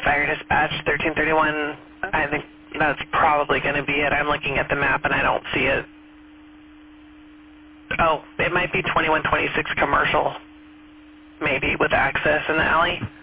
Fire dispatch, 1331. I think that's probably going to be it. I'm looking at the map and I don't see it. Oh, it might be 2126 commercial, maybe, with access in the alley.